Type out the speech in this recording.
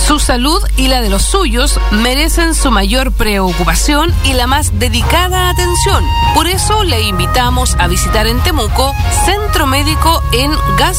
Su salud y la de los suyos merecen su mayor preocupación y la más dedicada atención. Por eso le invitamos a visitar en Temuco Centro Médico en Gas